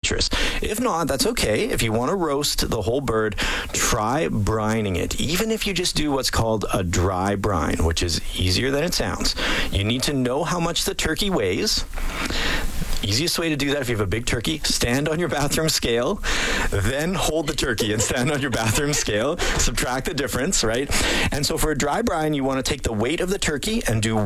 citrus. If not, that's okay. If you want to roast the whole bird, try brining it. Even if you just do what's called a dry brine, which is easier than it sounds. You need to know how much the turkey weighs. Easiest way to do that, if you have a big turkey, stand on your bathroom scale, then hold the turkey and stand on your bathroom scale, subtract the difference, right? And so for a dry brine, you want to take the weight of the turkey and do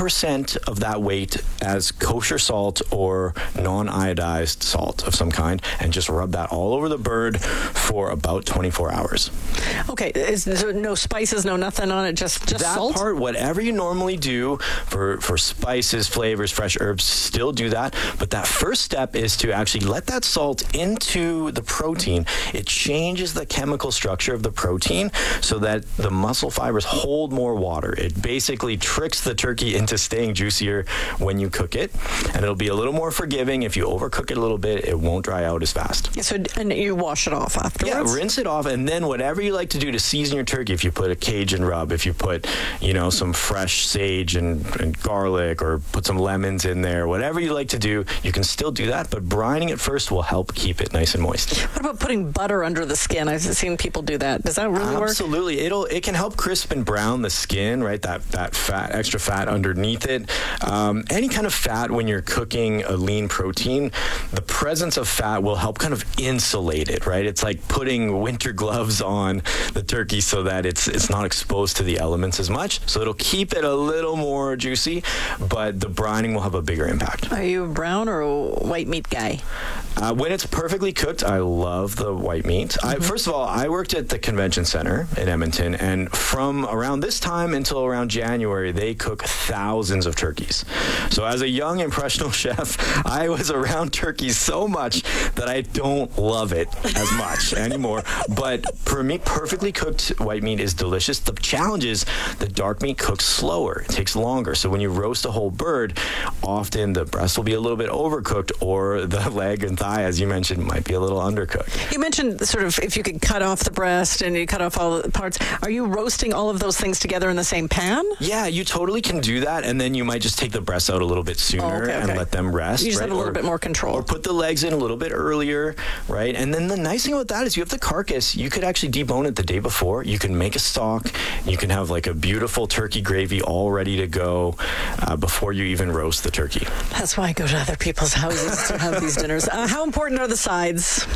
1% of that weight as kosher salt or non-iodized salt of some kind, and just rub that all over the bird for about 24 hours. Okay, is there no spices, no nothing on it, just that salt? That part, whatever you normally do for spices, flavors, fresh herbs, still do that. But that first step is to actually let that salt into the protein. It changes the chemical structure of the protein so that the muscle fibers hold more water. It basically tricks the turkey into staying juicier when you cook it, and it'll be a little more forgiving. If you overcook it a little bit, it won't dry out as fast. So, and you wash it off afterwards? Yeah, rinse it off, and then whatever you like to do to season your turkey, if you put a Cajun rub, if you put, some fresh sage and garlic, or put some lemons in there, whatever you like to do, you can still do that, but brining it first will help keep it nice and moist. What about putting butter under the skin? I've seen people do that. Does that really work? Absolutely. It can help crisp and brown the skin, right? That fat, extra fat underneath it. Any kind of fat when you're cooking a lean protein, the presence of fat will help kind of insulate it, right? It's like putting winter gloves on the turkey so that it's not exposed to the elements as much. So it'll keep it a little more juicy, but the brining will have a bigger impact. Are you a brown or a white meat guy? When it's perfectly cooked, I love the white meat. First of all, I worked at the convention center in Edmonton, and from around this time until around January, they cook thousands of turkeys. So as a young, impressionable chef, I was around turkeys so much that I don't love it as much anymore. But for me, perfectly cooked white meat is delicious. The challenge is the dark meat cooks slower. It takes longer. So when you roast a whole bird, often the breast will be a little bit overcooked, or the leg and thigh, as you mentioned, might be a little undercooked. You mentioned sort of if you could cut off the breast and you cut off all the parts. Are you roasting all of those things together in the same pan? Yeah, you totally can do that, and then you might just take the breasts out a little bit sooner and let them rest. You just have a little bit more control. Or put the legs in a little bit earlier, right? And then the nice thing about that is you have the carcass. You could actually debone it the day before. You can make a stock. You can have like a beautiful turkey gravy all ready to go before you even roast the turkey. That's why I go to other people's houses to have these dinners. How important are the sides?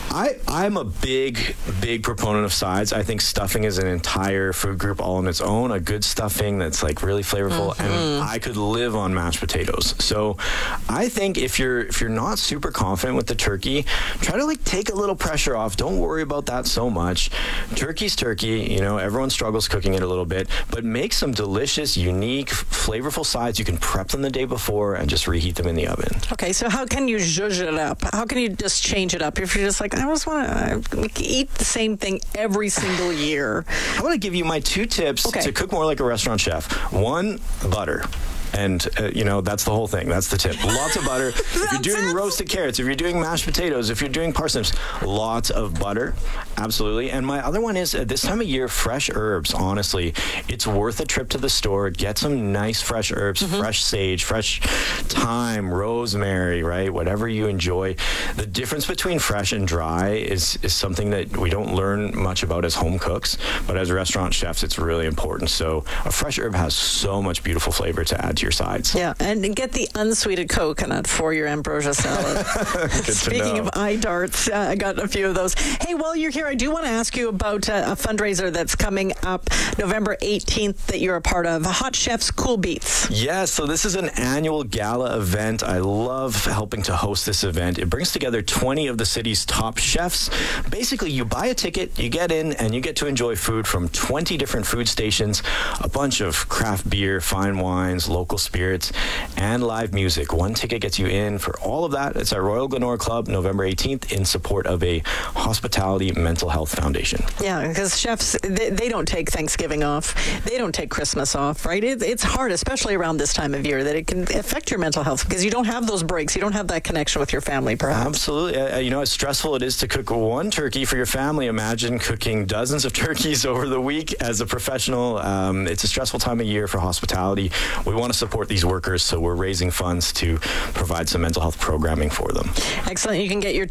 I'm a big proponent of sides. I think stuffing is an entire food group all on its own. A good stuffing that's like really flavorful, and I could live on mashed potatoes. So I think if you're not super confident with the turkey, try to like take a little pressure off. Don't worry about that so much. Turkey's turkey. Everyone struggles cooking it a little bit, but make some delicious, unique, flavorful sides. You can prep them the day before and just reheat them in the oven. Okay, so how can you zhuzh it up? How can you just change it up if you're just like, I just want to eat the same thing every single year? I want to give you my 2 tips to cook more like a restaurant chef. 1, butter. And, that's the whole thing. That's the tip. Lots of butter. If you're doing roasted carrots, if you're doing mashed potatoes, if you're doing parsnips, lots of butter. Absolutely. And my other one is, at this time of year, fresh herbs. Honestly, it's worth a trip to the store. Get some nice fresh herbs, fresh sage, fresh thyme, rosemary, right? Whatever you enjoy. The difference between fresh and dry is something that we don't learn much about as home cooks, but as restaurant chefs, it's really important. So a fresh herb has so much beautiful flavor to add to your sides. Yeah, and get the unsweetened coconut for your ambrosia salad. Speaking of eye darts, I got a few of those. Hey, while you're here, I do want to ask you about a fundraiser that's coming up November 18th that you're a part of, Hot Chefs Cool Beats. Yes, so this is an annual gala event. I love helping to host this event. It brings together 20 of the city's top chefs. Basically, you buy a ticket, you get in, and you get to enjoy food from 20 different food stations, a bunch of craft beer, fine wines, local spirits, and live music. One ticket gets you in for all of that. It's at Royal Glenora Club, November 18th, in support of a hospitality mental health foundation. Yeah, because chefs, they don't take Thanksgiving off. They don't take Christmas off, right? It's hard, especially around this time of year, that it can affect your mental health because you don't have those breaks. You don't have that connection with your family, perhaps. Absolutely. As stressful it is to cook one turkey for your family, imagine cooking dozens of turkeys over the week as a professional. It's a stressful time of year for hospitality. We want to support these workers, so we're raising funds to provide some mental health programming for them. Excellent. You can get your